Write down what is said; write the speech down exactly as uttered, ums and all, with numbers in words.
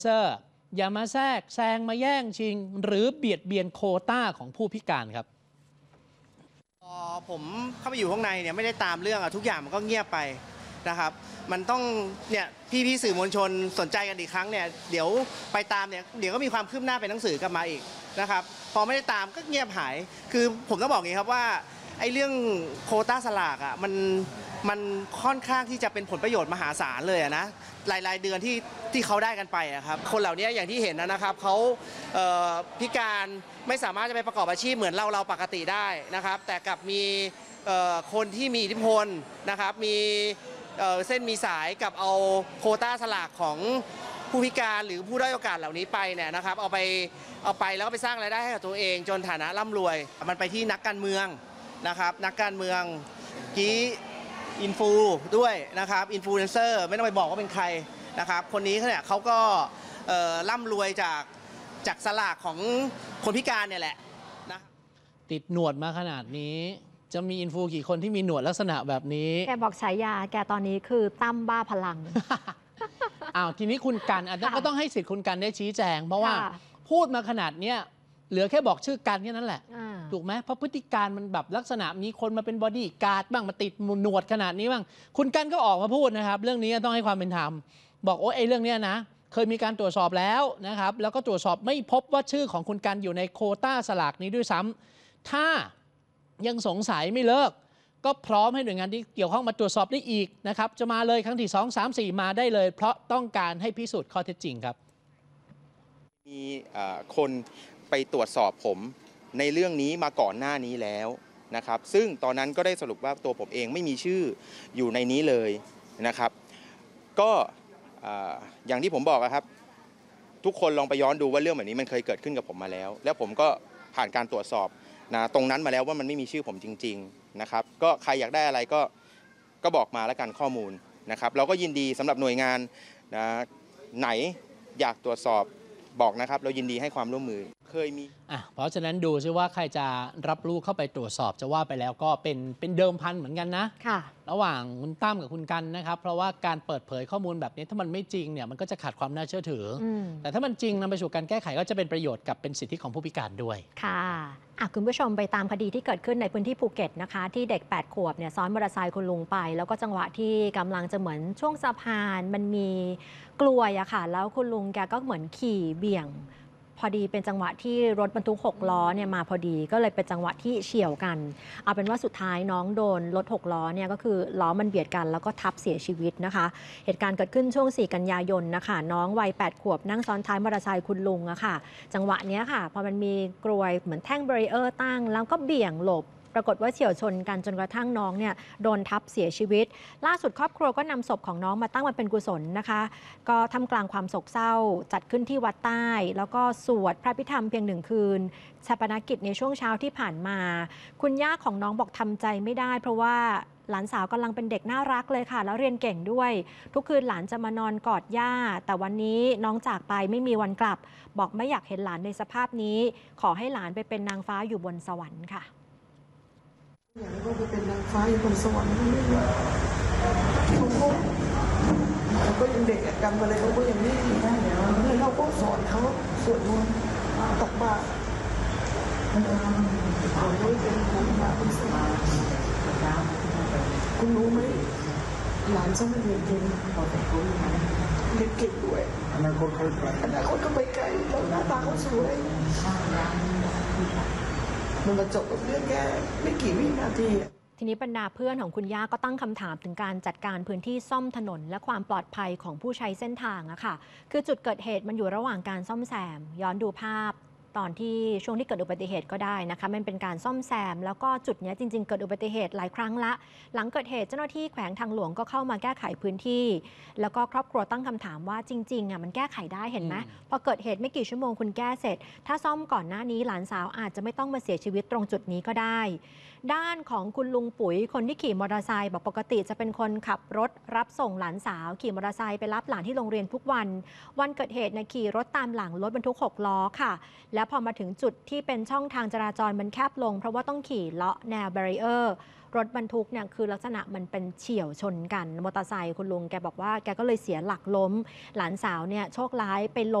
เซอร์อย่ามาแทรกแซงมาแย่งชิงหรือเบียดเบียนโควต้าของผู้พิการครับพอผมเข้าไปอยู่ข้างในเนี่ยไม่ได้ตามเรื่องอะทุกอย่างมันก็เงียบไปนะครับมันต้องเนี่ยพี่พี่สื่อมวลชนสนใจกันอีกครั้งเนี่ยเดี๋ยวไปตามเนี่ยเดี๋ยวก็มีความคืบหน้าเป็นหนังสือกลับมาอีกนะครับพอไม่ได้ตามก็เงียบหายคือผมต้องบอกอย่างนี้ครับว่าไอ้เรื่องโควต้าสลากอะมันมันค่อนข้างที่จะเป็นผลประโยชน์มหาศาลเลยนะรายรายเดือนที่ที่เขาได้กันไปครับคนเหล่านี้อย่างที่เห็นนะครับเขาพิการไม่สามารถจะไปประกอบอาชีพเหมือนเราเราปกติได้นะครับแต่กับมีคนที่มีอิทธิพลนะครับมีเส้นมีสายกับเอาโควต้าสลากของผู้พิการหรือผู้ด้อยโอกาสเหล่านี้ไปเนี่ยนะครับเอาไปเอาไปแล้วก็ไปสร้างรายได้ให้กับตัวเองจนฐานะร่ำรวยมันไปที่นักการเมืองนะครับนักการเมืองกี้อินฟูด้วยนะครับอินฟลูเอนเซอร์ไม่ต้องไปบอกว่าเป็นใครนะครับคนนี้เนี่ยเขาก็ร่ำรวยจากจากสลากของคนพิการเนี่ยแหละนะติดหนวดมาขนาดนี้จะมีอินฟูกี่คนที่มีหนวดลักษณะแบบนี้แกบอกฉายาแกตอนนี้คือตั้มบ้าพลังอ้าวทีนี้คุณกันอันนั้นก็ต้องให้สิทธิ์คุณกันได้ชี้แจงเพราะว่าพูดมาขนาดเนี้ยเหลือแค่บอกชื่อกันแค่นั้นแหละถูกไหมเพราะพฤติการมันแบบลักษณะมีคนมาเป็นบอดี้การ์ดบ้างมาติดหนวดขนาดนี้บ้างคุณกันก็ออกมาพูดนะครับเรื่องนี้ต้องให้ความเป็นธรรมบอกโอ้ไอ้เรื่องนี้นะเคยมีการตรวจสอบแล้วนะครับแล้วก็ตรวจสอบไม่พบว่าชื่อของคุณกันอยู่ในโควต้าสลากนี้ด้วยซ้ำถ้ายังสงสัยไม่เลิกก็พร้อมให้หน่วยงานที่เกี่ยวข้องมาตรวจสอบได้อีกนะครับจะมาเลยครั้งที่สองสามสี่มาได้เลยเพราะต้องการให้พิสูจน์ข้อเท็จจริงครับมีคนไปตรวจสอบผมในเรื่องนี้มาก่อนหน้านี้แล้วนะครับซึ่งตอนนั้นก็ได้สรุปว่าตัวผมเองไม่มีชื่ออยู่ในนี้เลยนะครับก็อย่างที่ผมบอกครับทุกคนลองไปย้อนดูว่าเรื่องแบบนี้มันเคยเกิดขึ้นกับผมมาแล้วแล้วผมก็ผ่านการตรวจสอบนะตรงนั้นมาแล้วว่ามันไม่มีชื่อผมจริงๆนะครับก็ใครอยากได้อะไรก็ก็บอกมาแล้วกันข้อมูลนะครับเราก็ยินดีสำหรับหน่วยงานนะไหนอยากตรวจสอบบอกนะครับเรายินดีให้ความร่วมมือเคยมีอ่ะเพราะฉะนั้นดูซิว่าใครจะรับรู้เข้าไปตรวจสอบจะว่าไปแล้วก็เป็นเป็นเดิมพันเหมือนกันนะค่ะระหว่างคุณตั้มกับคุณกันนะครับเพราะว่าการเปิดเผยข้อมูลแบบนี้ถ้ามันไม่จริงเนี่ยมันก็จะขาดความน่าเชื่อถือแต่ถ้ามันจริงนำไปสู่การแก้ไขก็จะเป็นประโยชน์กับเป็นสิทธิของผู้พิการด้วยค่ะอ่ะคุณผู้ชมไปตามคดีที่เกิดขึ้นในพื้นที่ภูเก็ตนะคะที่เด็กแปดขวบเนี่ยซ้อนมอเตอร์ไซค์คุณลุงไปแล้วก็จังหวะที่กำลังจะเหมือนช่วงสะพานมันมีกลวยอะค่ะแล้วคุณลุงแกก็เหมือนขี่เบี่ยงพอดีเป็นจังหวะที่รถบรรทุกหกล้อเนี่ยมาพอดีก็เลยเป็นจังหวะที่เฉี่ยวกันเอาเป็นว่าสุดท้ายน้องโดนรถหกล้อเนี่ยก็คือล้อมันเบียดกันแล้วก็ทับเสียชีวิตนะคะเหตุการณ์เกิดขึ้นช่วงสี่กันยายนนะคะน้องวัยแปดขวบนั่งซ้อนท้ายมอเตอร์ไซค์คุณลุงอะค่ะจังหวะนี้ค่ะพอมันมีกลวยเหมือนแท่งแบรีเออร์ตั้งแล้วก็เบี่ยงหลบปรากฏว่าเฉี่ยวชนกันจนกระทั่งน้องเนี่ยโดนทับเสียชีวิตล่าสุดครอบครัวก็นำศพของน้องมาตั้งมาเป็นกุศลนะคะก็ทำกลางความโศกเศร้าจัดขึ้นที่วัดใต้แล้วก็สวดพระพิธรรมเพียงหนึ่งคืนชาปนกิจในช่วงเช้าที่ผ่านมาคุณย่าของน้องบอกทำใจไม่ได้เพราะว่าหลานสาวกำลังเป็นเด็กน่ารักเลยค่ะแล้วเรียนเก่งด้วยทุกคืนหลานจะมานอนกอดย่าแต่วันนี้น้องจากไปไม่มีวันกลับบอกไม่อยากเห็นหลานในสภาพนี้ขอให้หลานไปเป็นนางฟ้าอยู่บนสวรรค์ค่ะอยากให้เขาไปเป็นนางฟ้าอยู่บนสวรรค์ไม่รู้เขาก็เขาก็ยังเด็กกรรมอะไรเขาก็ยังไม่ได้ได้แล้วแล้วเราก็สอนเขาสวดมนต์ตักบาตรเขาไม่เป็นนางฟ้าบนสวรรค์คุณรู้ไหมหลานฉันเรียนเก่งเรียนเก่งด้วยอนาคตเขาไปอนาคตเขาไปไกลแล้วหน้าตาเขาสวยมันมาจบกับเรื่องแค่ไม่กี่วินาทีทีนี้บรรดาเพื่อนของคุณย่าก็ตั้งคำถามถึงการจัดการพื้นที่ซ่อมถนนและความปลอดภัยของผู้ใช้เส้นทางอะค่ะคือจุดเกิดเหตุมันอยู่ระหว่างการซ่อมแซมย้อนดูภาพตอนที่ช่วงที่เกิดอุบัติเหตุก็ได้นะคะมันเป็นการซ่อมแซมแล้วก็จุดนี้จริงๆเกิดอุบัติเหตุหลายครั้งละหลังเกิดเหตุเจ้าหน้าที่แขวงทางหลวงก็เข้ามาแก้ไขพื้นที่แล้วก็ครอบครัวตั้งคำถามว่าจริงๆอ่ะมันแก้ไขได้เห็นไหมพอเกิดเหตุไม่กี่ชั่วโมงคุณแก้เสร็จถ้าซ่อมก่อนหน้านี้หลานสาวอาจจะไม่ต้องมาเสียชีวิตตรงจุดนี้ก็ได้ด้านของคุณลุงปุ๋ยคนที่ขี่มอเตอร์ไซค์บอกปกติจะเป็นคนขับรถรับส่งหลานสาวขี่มอเตอร์ไซค์ไปรับหลานที่โรงเรียนทุกวันวันเกิดเหตุนะขี่รถตามหลังรถบรรทุกหกล้อค่ะแล้วพอมาถึงจุดที่เป็นช่องทางจราจรมันแคบลงเพราะว่าต้องขี่เลาะแนวแบรีเออร์รถบรรทุกเนี่ยคือลักษณะมันเป็นเฉี่ยวชนกันมอเตอร์ไซค์คุณลุงแกบอกว่าแกก็เลยเสียหลักล้มหลานสาวเนี่ยโชคร้ายไปล้ม